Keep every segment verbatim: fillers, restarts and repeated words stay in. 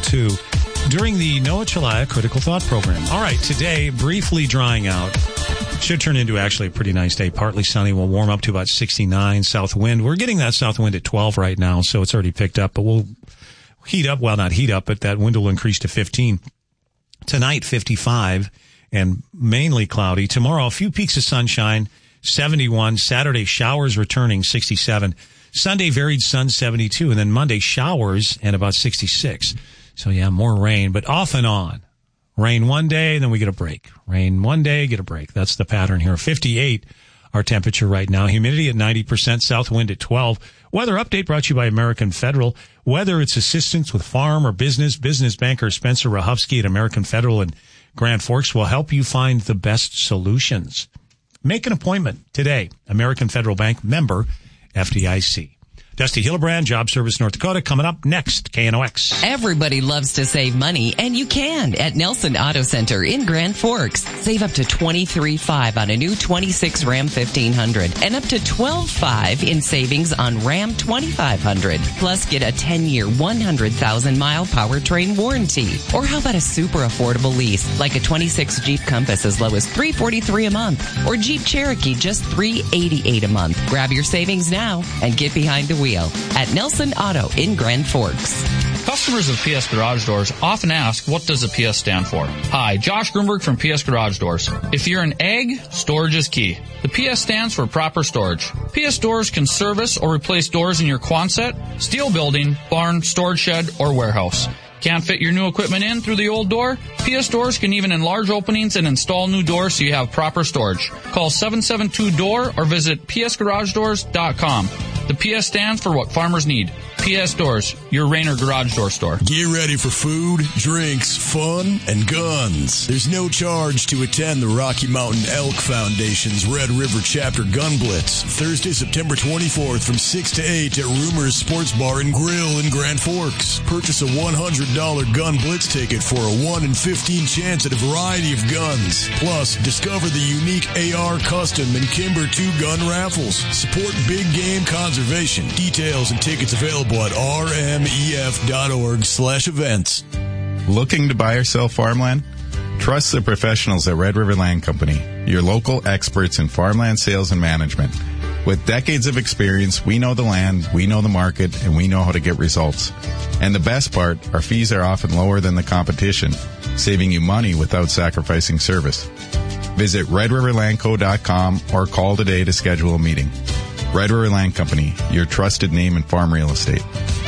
two during the Noah Chelliah Critical Thought Program. All right, today, briefly drying out. Should turn into actually a pretty nice day. Partly sunny. We'll warm up to about sixty-nine. South wind. We're getting that south wind at twelve right now, so it's already picked up. But we'll heat up. Well, not heat up, but that wind will increase to fifteen. Tonight, fifty-five and mainly cloudy. Tomorrow, a few peaks of sunshine, seventy-one. Saturday, showers returning, sixty-seven. Sunday, varied sun, seventy-two. And then Monday, showers and about sixty-six. So, yeah, more rain, but off and on. Rain one day, then we get a break. Rain one day, get a break. That's the pattern here. fifty-eight, our temperature right now. Humidity at ninety percent, south wind at twelve. Weather update brought to you by American Federal. Whether it's assistance with farm or business, business banker Spencer Rahofsky at American Federal in Grand Forks will help you find the best solutions. Make an appointment today. American Federal Bank, member F D I C. Dusty Hillebrand, Job Service North Dakota, coming up next, K N O X. Everybody loves to save money, and you can at Nelson Auto Center in Grand Forks. Save up to twenty-three thousand five hundred dollars on a new twenty-six Ram fifteen hundred and up to twelve thousand five hundred dollars in savings on Ram twenty-five hundred. Plus, get a ten-year, one hundred thousand mile powertrain warranty. Or how about a super affordable lease, like a twenty-six Jeep Compass as low as three hundred forty-three dollars a month, or Jeep Cherokee just three hundred eighty-eight dollars a month. Grab your savings now and get behind the wheel at Nelson Auto in Grand Forks. Customers of P S Garage Doors often ask, what does the P S stand for? Hi, Josh Grunberg from P S Garage Doors. If you're an egg, storage is key. The P S stands for proper storage. P S Doors can service or replace doors in your Quonset, steel building, barn, storage shed, or warehouse. Can't fit your new equipment in through the old door? P S Doors can even enlarge openings and install new doors so you have proper storage. Call seven seven two D O O R or visit p s garage doors dot com. The P S stands for what farmers need. P S Doors, your Rainer garage door store. Get ready for food, drinks, fun, and guns. There's no charge to attend the Rocky Mountain Elk Foundation's Red River Chapter Gun Blitz, Thursday, September twenty-fourth from six to eight at Rumors Sports Bar and Grill in Grand Forks. Purchase a one hundred dollars Gun Blitz ticket for a one in fifteen chance at a variety of guns. Plus, discover the unique A R Custom and Kimber two gun raffles. Support big game conservation. Details and tickets available at r m e f dot org slash events. Looking to buy or sell farmland? Trust the professionals at Red River Land Company, your local experts in farmland sales and management. With decades of experience, we know the land, we know the market, and we know how to get results. And the best part, our fees are often lower than the competition, saving you money without sacrificing service. Visit red river land co dot com or call today to schedule a meeting. Red River Land Company, your trusted name in farm real estate.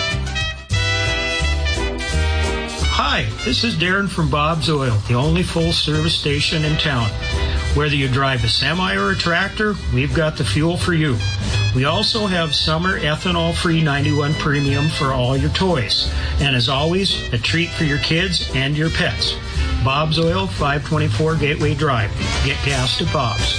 Hi, this is Darren from Bob's Oil, the only full-service station in town. Whether you drive a semi or a tractor, we've got the fuel for you. We also have summer ethanol-free ninety-one Premium for all your toys. And as always, a treat for your kids and your pets. Bob's Oil, five twenty-four Gateway Drive. Get gas to Bob's.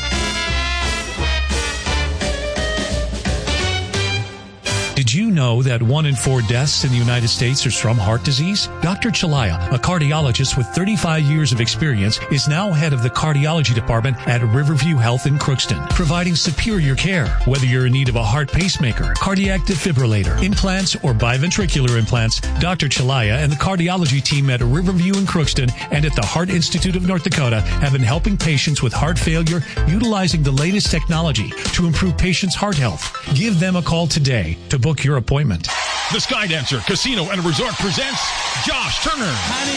Did you know that one in four deaths in the United States are from heart disease? Doctor Chelliah, a cardiologist with thirty-five years of experience, is now head of the cardiology department at Riverview Health in Crookston, providing superior care. Whether you're in need of a heart pacemaker, cardiac defibrillator, implants, or biventricular implants, Doctor Chelliah and the cardiology team at Riverview in Crookston and at the Heart Institute of North Dakota have been helping patients with heart failure utilizing the latest technology to improve patients' heart health. Give them a call today to book your appointment. The Skydancer Casino and Resort presents Josh Turner.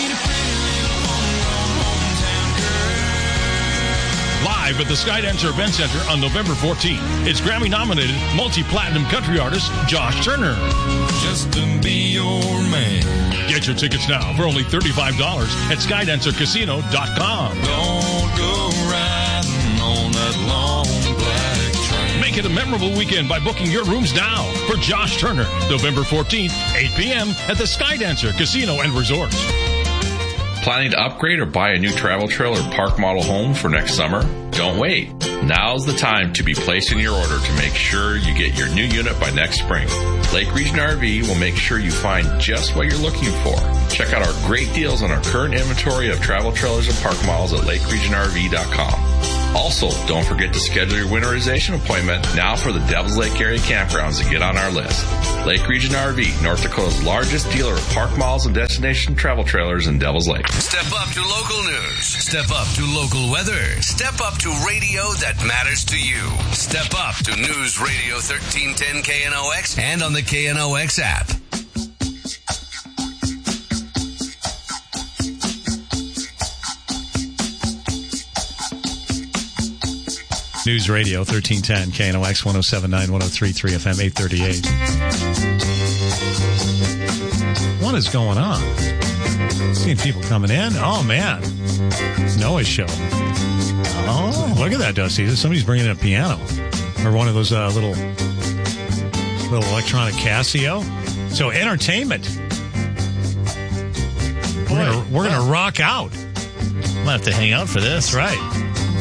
Live at the Skydancer Event Center on November fourteenth. It's Grammy-nominated multi-platinum country artist Josh Turner. Just to be your man. Get your tickets now for only thirty-five dollars at skydancer casino dot com. Don't go riding on that long black train. Make it a memorable weekend by booking your rooms now for Josh Turner, November fourteenth, eight p.m. at the Skydancer Casino and Resort. Planning to upgrade or buy a new travel trailer or park model home for next summer? Don't wait. Now's the time to be placing your order to make sure you get your new unit by next spring. Lake Region R V will make sure you find just what you're looking for. Check out our great deals on our current inventory of travel trailers and park models at lake region r v dot com. Also, don't forget to schedule your winterization appointment now for the Devils Lake area campgrounds to get on our list. Lake Region R V, North Dakota's largest dealer of park malls and destination travel trailers in Devils Lake. Step up to local news. Step up to local weather. Step up to radio that matters to you. Step up to News Radio thirteen ten K N O X and on the K N O X app. News Radio thirteen ten K N O X one oh seven point nine, one oh three point three F M eight thirty-eight. What is going on? Seeing people coming in. Oh, man. Noah's show. Oh. Look at that, Dusty. Somebody's bringing in a piano. Or one of those uh, little little electronic Casio. So, entertainment. We're going we're gonna rock out. I'm going to have to hang out for this. That's right.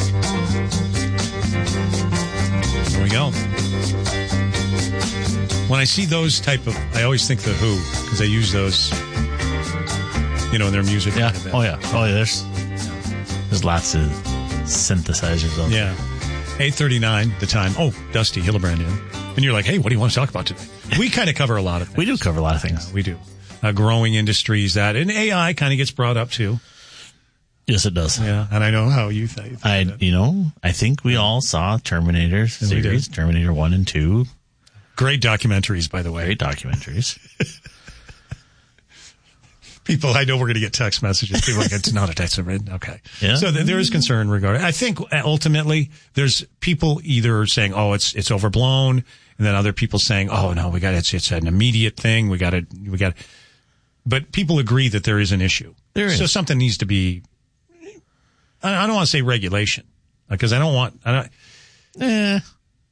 There we go. When I see those type of, I always think the Who, because they use those, you know, in their music. Yeah. Kind of Oh yeah. Oh yeah. There's there's lots of synthesizers out yeah. eight thirty-nine the time. Oh, Dusty Hillebrand in, and you're like, hey, what do you want to talk about today? We kind of cover a lot of things. We do cover a lot of things. Uh, we do. Uh, growing industries that, and A I kind of gets brought up too. Yes, it does. Yeah, and I know how you think. I, that. you know, I think we all saw Terminator series, Terminator one and two. Great documentaries, by the way. Great documentaries. People, I know we're going to get text messages. People are like, it's not a text. Okay. Yeah. So th- there is concern regarding, I think ultimately there's people either saying, oh, it's, it's overblown. And then other people saying, oh, no, we got it's, it's an immediate thing. We got to, we got but people agree that there is an issue. There is. So something needs to be, I, I don't want to say regulation because I don't want, I don't, Eh.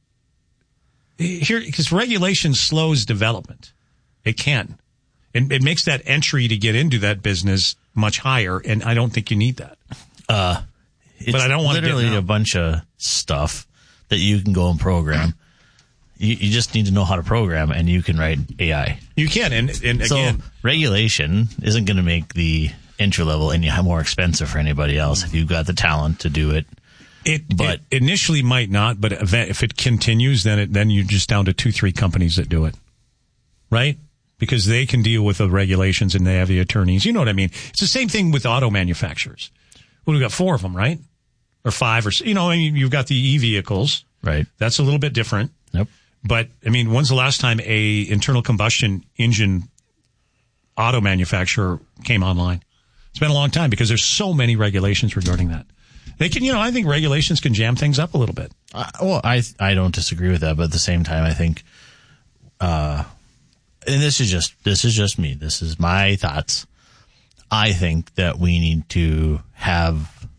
Here, because regulation slows development. It can. It, it makes that entry to get into that business much higher, and I don't think you need that. Uh, it's but I don't want literally to get a bunch of stuff that you can go and program. You, you just need to know how to program, and you can write A I. You can, and, and so again, regulation isn't going to make the entry level any more expensive for anybody else if you've got the talent to do it. It, but it initially might not, but if it continues, then it, then you're just down to two, three companies that do it, right? Because they can deal with the regulations and they have the attorneys. You know what I mean? It's the same thing with auto manufacturers. Well, we've got four of them, right? Or five, or you know, I mean, you've got the e-vehicles, right? That's a little bit different. Yep. But I mean, when's the last time a internal combustion engine auto manufacturer came online? It's been a long time because there's so many regulations regarding that. They can, you know, I think regulations can jam things up a little bit. Uh, well, I I don't disagree with that, but at the same time, I think, uh, and this is just this is just me. This is my thoughts. I think that we need to have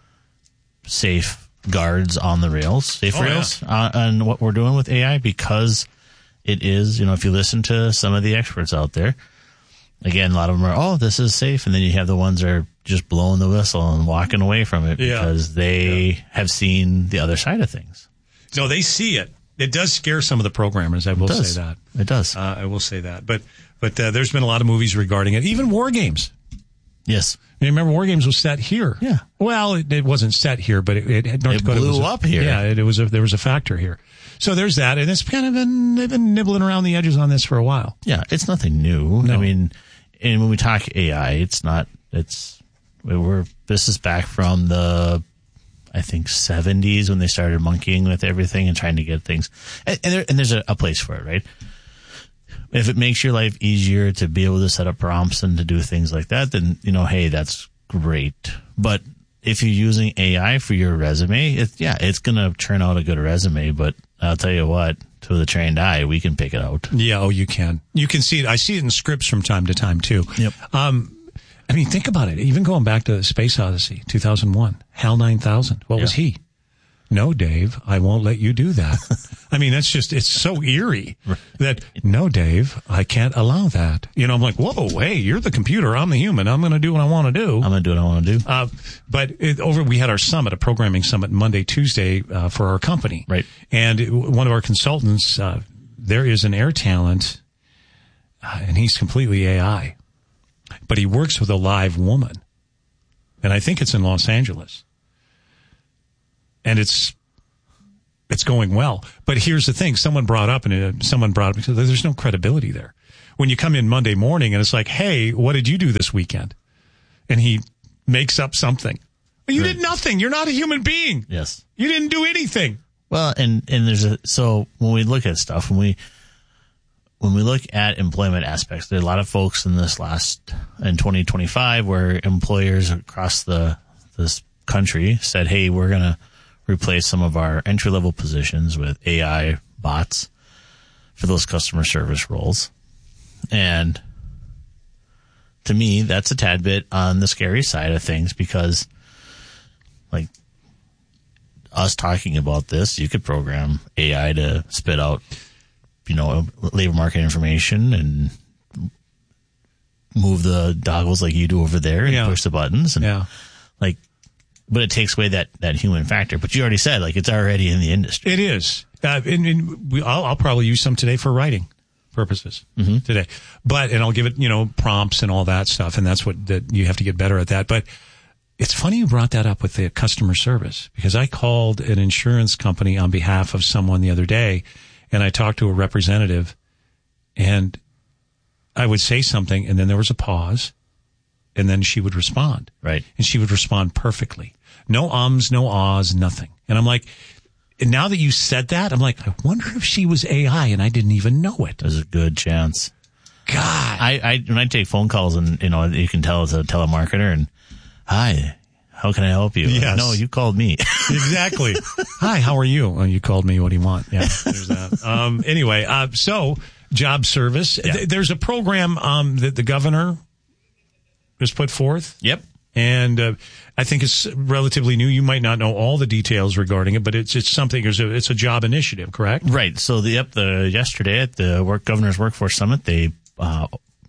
safe guards on the rails, safe oh, rails yeah. on, on what we're doing with A I, because it is, you know, if you listen to some of the experts out there, again, a lot of them are, oh, this is safe, and then you have the ones that are just blowing the whistle and walking away from it yeah. because they yeah. have seen the other side of things. No, they see it. It does scare some of the programmers. I will say that. It does. Uh, I will say that. But but uh, there's been a lot of movies regarding it. Even War Games. Yes. You remember War Games was set here. Yeah. Well, it, it wasn't set here, but it, it North it Dakota blew was a, up here. Yeah, it, it was a, there was a factor here. So there's that, and it's kind of been they've been nibbling around the edges on this for a while. Yeah, it's nothing new. No. I mean, and when we talk A I, it's not. It's we're this is back from the, I think, seventies when they started monkeying with everything and trying to get things. And, and, there, and there's a, a place for it, right? If it makes your life easier to be able to set up prompts and to do things like that, then, you know, hey, that's great. But if you're using A I for your resume, it, yeah, it's going to turn out a good resume. But I'll tell you what, to the trained eye, we can pick it out. Yeah, oh, you can. You can see it. I see it in scripts from time to time, too. Yep. Um, I mean, think about it. Even going back to Space Odyssey, two thousand one, HAL nine thousand. What yeah. was he? No, Dave, I won't let you do that. I mean, that's just, it's so eerie that, no, Dave, I can't allow that. You know, I'm like, whoa, hey, you're the computer. I'm the human. I'm going to do what I want to do. I'm going to do what I want to do. Uh, but it, over, we had our summit, a programming summit Monday, Tuesday, uh, for our company. Right. And it, one of our consultants, uh, there is an air talent, uh, and he's completely A I, but he works with a live woman. And I think it's in Los Angeles. and it's it's going well. But here's the thing: someone brought up, and it, someone brought up, there's no credibility there. When you come in Monday morning, and it's like, "Hey, what did you do this weekend?" and he makes up something. You right. did nothing. You're not a human being. Yes, you didn't do anything. Well, and and there's a so when we look at stuff, when we when we look at employment aspects, there are a lot of folks in this last in twenty twenty-five where employers across the this country said, "Hey, we're going to replace some of our entry level positions with A I bots for those customer service roles," and to me, that's a tad bit on the scary side of things because, like. Us talking about this, you could program A I to spit out, you know, labor market information and move the doggles like you do over there and yeah. push the buttons. And yeah. like, but it takes away that, that human factor. But you already said, like, it's already in the industry. It is. Uh, and, and we, I'll, I'll probably use some today for writing purposes mm-hmm. today. But, and I'll give it, you know, prompts and all that stuff. And that's what, that you have to get better at that. But it's funny you brought that up with the customer service because I called an insurance company on behalf of someone the other day and I talked to a representative and I would say something and then there was a pause and then she would respond. Right. And she would respond perfectly. No ums, no ahs, nothing. And I'm like, and now that you said that, I'm like, I wonder if she was A I and I didn't even know it. There's a good chance. God. I, I, when I take phone calls and, you know, you can tell it's a telemarketer and, "Hi, how can I help you?" Yes. "No, you called me." Exactly. "Hi, how are you?" "Oh, you called me. What do you want?" Yeah, there's that. Um, anyway, uh, so job service. Yeah. Th- there's a program um, that the governor has put forth. Yep. And uh, I think it's relatively new. You might not know all the details regarding it, but it's it's something. It's a, it's a job initiative, correct? Right. So the yep, the yesterday at the work governor's workforce summit, they uh,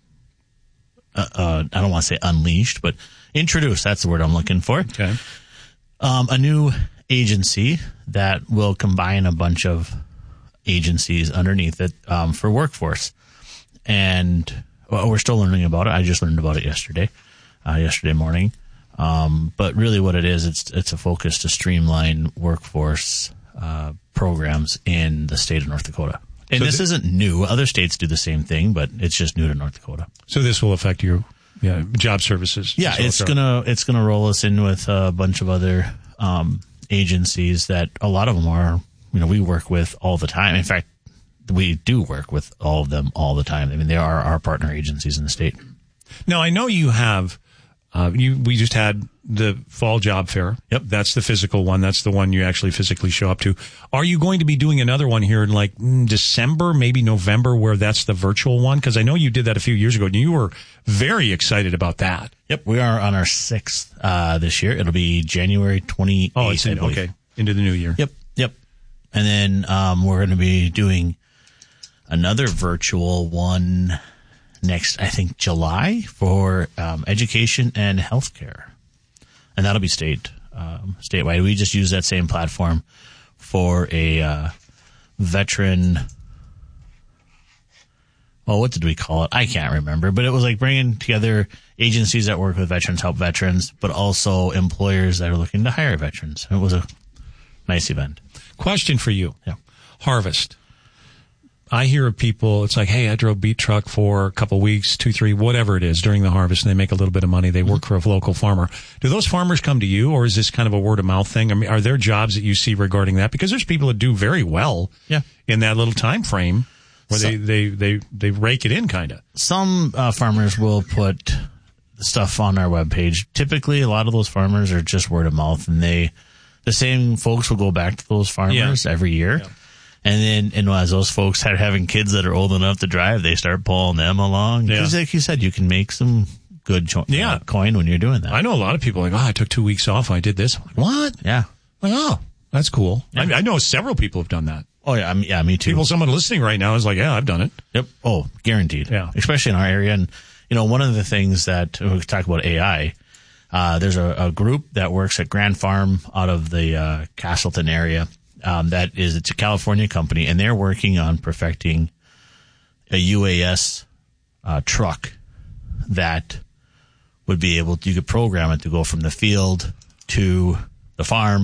uh, uh, I don't want to say unleashed, but introduced. That's the word I'm looking for. Okay. Um, a new agency that will combine a bunch of agencies underneath it um, for workforce, and well, we're still learning about it. I just learned about it yesterday, uh, yesterday morning. Um, but really, what it is, it's it's a focus to streamline workforce uh, programs in the state of North Dakota. And so this th- isn't new. Other states do the same thing, but it's just new to North Dakota. So this will affect your yeah, job services. Yeah, it's gonna it's gonna roll us in with a bunch of other um, agencies that a lot of them are, you know, we work with all the time. In fact, we do work with all of them all the time. I mean, they are our partner agencies in the state. Now, I know you have. Uh, you, we just had the fall job fair. Yep. That's the physical one. That's the one you actually physically show up to. Are you going to be doing another one here in like mm, December, maybe November, where that's the virtual one? Because I know you did that a few years ago and you were very excited about that. Yep. We are on our sixth, uh, this year. It'll be January twenty-eighth. Oh, it's in, okay. Into the new year. Yep. Yep. And then, um, we're going to be doing another virtual one next, I think, July for um, education and healthcare, and that'll be state um, statewide. We just use that same platform for a uh, veteran. Well, what did we call it? I can't remember, but it was like bringing together agencies that work with veterans, help veterans, but also employers that are looking to hire veterans. It was a nice event. Question for you. Yeah. Harvest. I hear of people, it's like, hey, I drove beet truck for a couple weeks, two, three, whatever it is during the harvest, and they make a little bit of money. They work for a local farmer. Do those farmers come to you, or is this kind of a word of mouth thing? I mean, are there jobs that you see regarding that? Because there's people that do very well yeah. in that little time frame where so, they, they, they, they rake it in kind of. Some uh, farmers will put stuff on our webpage. Typically, a lot of those farmers are just word of mouth, and they, the same folks will go back to those farmers yeah. every year. Yeah. And then, and as those folks are having kids that are old enough to drive, they start pulling them along. Because yeah. like you said, you can make some good cho- yeah. uh, coin when you're doing that. I know a lot of people like, oh, I took two weeks off. I did this. I'm like, what? Yeah. Like, oh, that's cool. Yeah. I, I know several people have done that. Oh, yeah. I mean, yeah, me too. People, someone listening right now is like, yeah, I've done it. Yep. Oh, guaranteed. Yeah. Especially in our area. And, you know, one of the things that we talk about A I, uh, there's a, a group that works at Grand Farm out of the uh, Castleton area. Um, that is, it's a California company, and they're working on perfecting a U A S uh, truck that would be able to, you could program it to go from the field to the farm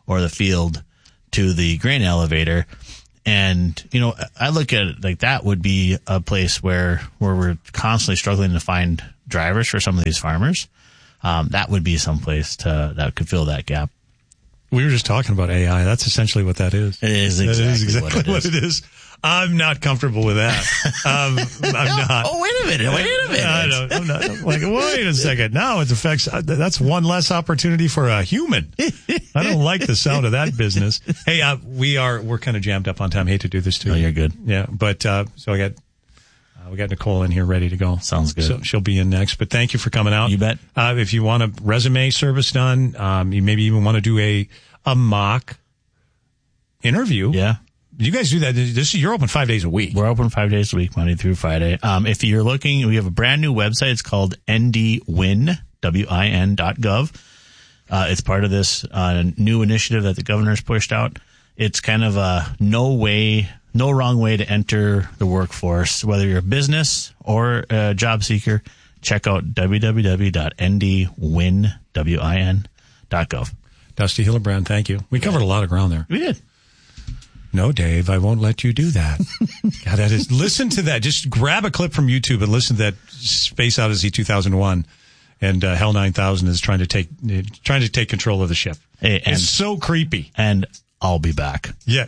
or the field to the grain elevator. And, you know, I look at it like that would be a place where, where we're constantly struggling to find drivers for some of these farmers. Um, that would be some place to, that could fill that gap. We were just talking about A I. That's essentially what that is. It is exactly, that is exactly what, it, what is. it is. I'm not comfortable with that. Um, I'm not. Oh, wait a minute. Wait a minute. I don't, I'm not. I'm like, wait a second. No, it affects, that's one less opportunity for a human. I don't like the sound of that business. Hey, uh, we are, we're kind of jammed up on time. Hate to do this to you. Oh, you're good. Yeah. But, uh, so I got, uh, we got Nicole in here ready to go. Sounds good. So she'll be in next, but thank you for coming out. You bet. Uh, if you want a resume service done, um, you maybe even want to do a, a mock interview. Yeah. You guys do that. This you're open five days a week. We're open five days a week, Monday through Friday. Um, if you're looking, we have a brand new website. It's called N D win, W I N dot gov. Uh, it's part of this, uh, new initiative that the governor's pushed out. It's kind of a no way, no wrong way to enter the workforce, whether you're a business or a job seeker. Check out w w w dot n d win, W I N dot gov. Dusty Hillebrand, thank you. We covered a lot of ground there. We did. No, Dave, I won't let you do that. God, that is, listen to that. Just grab a clip from YouTube and listen to that Space Odyssey two thousand one. And uh, Hell nine thousand is trying to take uh, trying to take control of the ship. Hey, and, it's so creepy. And I'll be back. Yeah.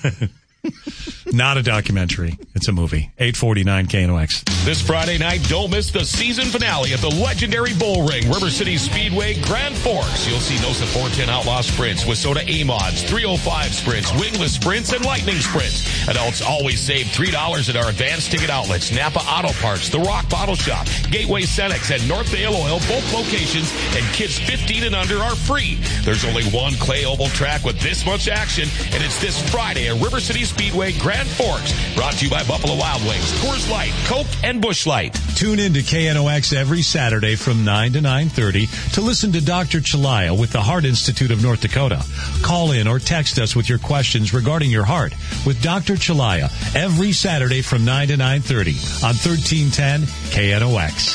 Not a documentary. It's a movie. eight forty-nine K N O X. This Friday night, don't miss the season finale at the legendary Bull Ring, River City Speedway, Grand Forks. You'll see NOSA four ten Outlaw Sprints, Wissota A-Mods, three oh five Sprints, Wingless Sprints, and Lightning Sprints. Adults always save three dollars at our advanced ticket outlets, Napa Auto Parts, The Rock Bottle Shop, Gateway Cenex, and Northdale Oil, both locations, and kids fifteen and under are free. There's only one clay oval track with this much action, and it's this Friday at River City Speedway, Grand Forks. Brought to you by Buffalo Wild Wings, Coors Light, Coke, and Busch Light. Tune in to K N O X every Saturday from nine to nine thirty to listen to Doctor Chalaya with the Heart Institute of North Dakota. Call in or text us with your questions regarding your heart with Doctor Chalaya every Saturday from nine to nine thirty on thirteen ten K N O X.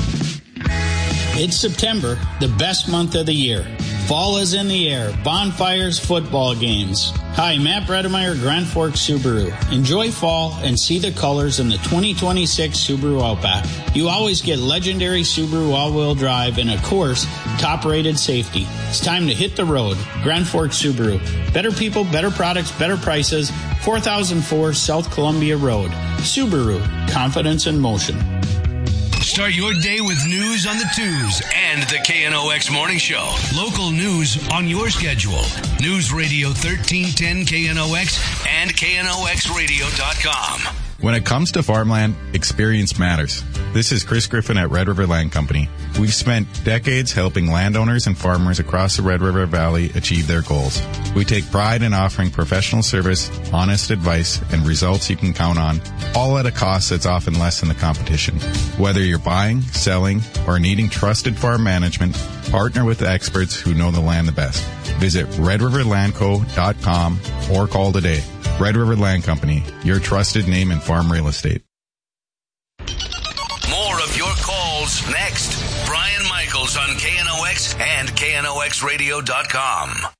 It's September, the best month of the year. Fall is in the air. Bonfires, football games. Hi, Matt Bredemeyer, Grand Forks Subaru. Enjoy fall and see the colors in the twenty twenty-six Subaru Outback. You always get legendary Subaru all-wheel drive and, of course, top-rated safety. It's time to hit the road. Grand Forks Subaru. Better people, better products, better prices. four thousand four South Columbia Road. Subaru. Confidence in motion. Start your day with news on the twos and the K N O X Morning Show. Local news on your schedule. News Radio thirteen ten K N O X and K N O X radio dot com. When it comes to farmland, experience matters. This is Chris Griffin at Red River Land Company. We've spent decades helping landowners and farmers across the Red River Valley achieve their goals. We take pride in offering professional service, honest advice, and results you can count on, all at a cost that's often less than the competition. Whether you're buying, selling, or needing trusted farm management, partner with the experts who know the land the best. Visit red river land co dot com or call today. Red River Land Company, your trusted name in farm real estate. More of your calls next. Brian Michaels on K N O X and K N O X radio dot com.